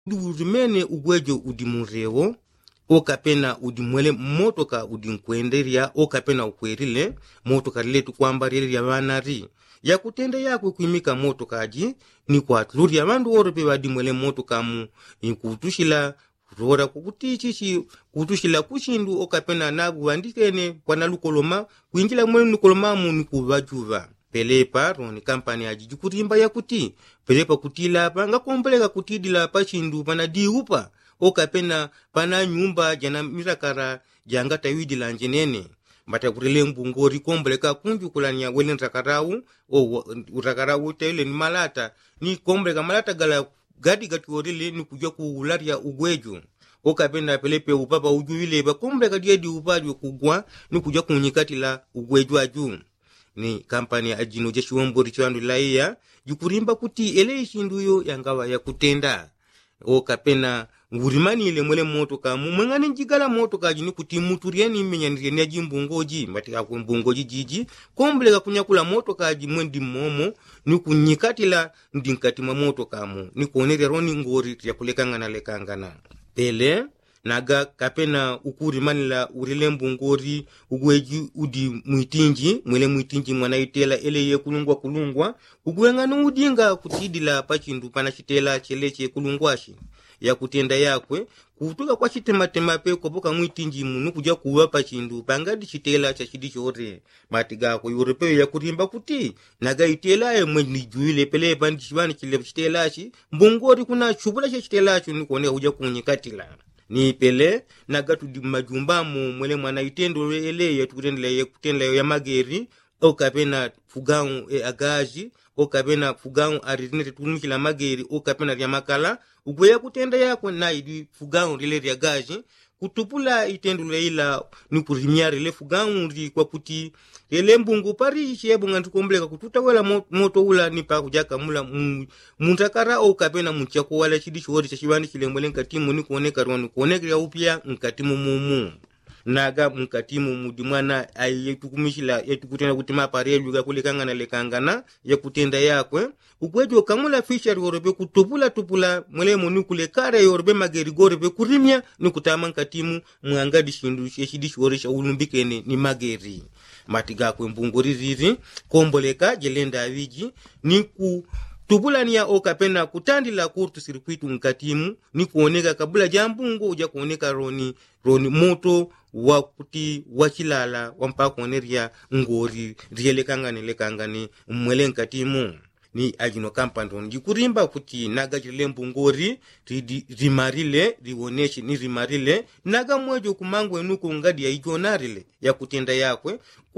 urimene ugwejo udimurewo okapena udimwele motoka udinkwenderia okapena ukwerile motoka liletu kwambarirya vanari yakutenda yakwe kuimika motokaji ni kwatuluria vandu orope vadimwele motokamu inkutushila rora kukutichichi kutushila kushindu okapena nabu vandikene kwana lukoloma kuinjila mwele lukolomamu ni kuvajuva pelepa roni kampani ajiji kurimba yakuti pelepa kutila apa ngakombeleka kutidila pa chindu pana diupa okapena pana nyumba jana mirakara janga tawidila njenene mbata kurile mbungori kombeleka kunjukulania wele ntakarau o utakarau tele ni malata ni kombeleka malata gala gadi gatuorile ni kujua kuularia ugwejo okapena pelepe upapa ujuile ba kombeleka diedi upajwe kugwa ni kujua kunyikatila ugwejo aju ni kampani ajino jeshiwombori chwandu laia jukurimba kuti ele ishinduyo yangawa ya kutenda okapena ngurimani ile mwele motoka mumwengane njigala motoka jini kuti muturieni menyanireni ajimbungoji matika kumbungoji jiji kombeleka kunyakula motoka jimwendi momo ni kunyikatila ndinkati ma motoka mu ni kuonere roni ngori ya kulekangana lekangana pele naga kapena ukurimani la urile mbungori ugweji udi mwitinji mwele mwitinji mwanaitela ele ye kulungwa ugwengana udinga kutidila pachindu panachitela cheleche kulungwashi ya kutenda yakwe kutuka kwa chitematema pe kopoka mwitinji munu kuja kuwa pachindu pangadi chitela cha chidi chote matiga ko europe ya kurimba kuti naga itela ye mweni juile pele bandi chibani chile chitela chi mbungori kuna chubula cha chitela cho ni kuone uja kunyikatila ni pele naga tudi majumba mu mwele mwana itendo ele ya kutendela ya mageri okapena fugau agaji okapena fugau arinete tunukila mageri okapena ya makala ugweya kutenda yako na idi fugau rile ya gaji kutupula itendo leila ni kurimiare le fugau ndi kwa kuti ele mbungu pari chebo ngantukombleka kututawela moto ula ni pa kujaka mula muntakara okapena munchako wala chidi chori cha chibani chilembele nkatimu ni kuoneka rwani kuoneka upya nkatimu mumu naga mkatimu mudimwana ayetukumishila yetukutenda kutima parelu ga kulekangana lekangana ya kutenda yakwe ukwejo kamula fisher yorobe kutupula mwele moni kulekare yorobe mageri gorebe kurimya ni kutama nkatimu mwangadi shindu shidi shorisha ulumbikene ni mageri matiga kwe mbungori riri komboleka jelenda aviji ni ku tupulania okapena kutandila kurtu sirkuitu nkatimu ni kuoneka kabula jambungo uja kuoneka roni moto wakuti wachilala wampako oneria ngori rielekangani mwele nkatimu ni ajino kampandon jikurimba kuti naga jilembu ngori rimarile rioneshi ni rimarile naga mwejo kumangwe nuko ngadi ya ijonarile ya kutenda yakwe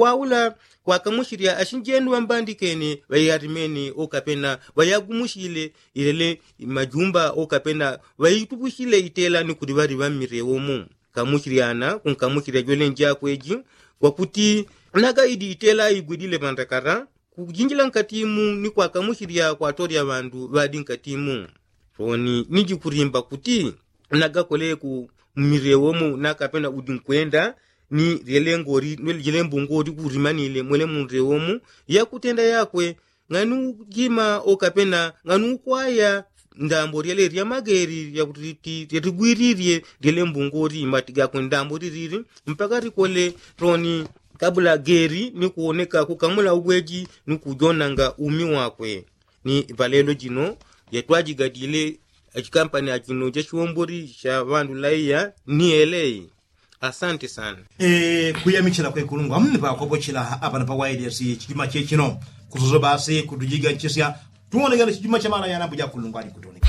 kwa kamushiria ashinjenu wambandikeni wayarimeni okapena wayagumushile ilele majumba okapena wayitubushile itela ni kuribari wamirewomu kamushiriana kunkamushiria jole njakweji kwa kuti naga idi itela igwidile mandakara kujinjila nkatimu ni kwa kamushiria kwa toria vandu vadi nkatimu roni niji kurimba kuti naga kole ku mirewomu nakapena udinkwenda ni relengori nwelembu ngori kurimanile mwele munrewomu ya kutenda yakwe nganu jima okapena nganu kwaya ndambo ryele rya mageri ya kuti rigwiririe relembu ngori matiga ko ndambo riri mpaka rikole roni kabula geri ni kuoneka kukamula ugweji ni kujonanga umi wakwe ni valelo jino yetwaji gadile achikampani ajino jeshiwombori sha vandu laia ni elei asante sana kuyamichira kwe kulungwa mni pa kobochira apa na pa wireless chijima chechino kuzozo basi kutujiga nchisia tuonekana chijima cha maana yana buja kulungwa ni kutone